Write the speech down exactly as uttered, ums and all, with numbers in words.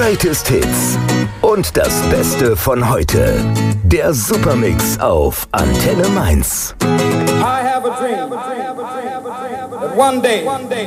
Greatest Hits und das Beste von heute. Der Supermix auf Antenne Mainz. I have a dream that one day